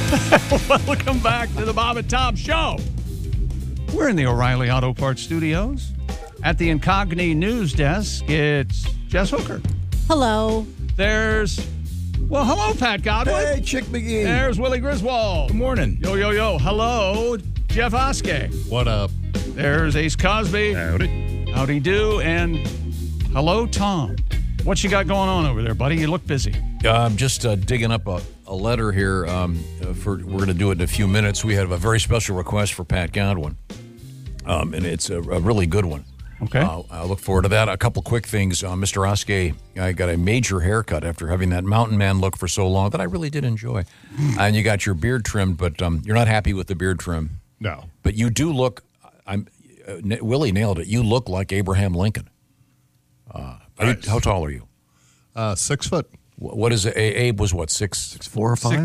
Welcome back to the Bob and Tom Show. We're in the O'Reilly Auto Parts Studios. At the Incogni News Desk, it's Jess Hooker. Hello. Hello, Pat Godwin. Hey, Chick McGee. There's Willie Griswold. Good morning. Yo, yo, yo. Hello, Jeff Oskey. What up? There's Ace Cosby. Howdy. Howdy do. And hello, Tom. What you got going on over there, buddy? You look busy. I'm just digging up a letter here. We're going to do it in a few minutes. We have a very special request for Pat Godwin, and it's a really good one. Okay. I look forward to that. A couple quick things. Mr. Oskey, I got a major haircut after having that mountain man look for so long that I really did enjoy. And you got your beard trimmed, but you're not happy with the beard trim. No. But you do look, Willie nailed it. You look like Abraham Lincoln. How tall are you? 6 foot. What is it? Abe was what, 6'4" or 5"?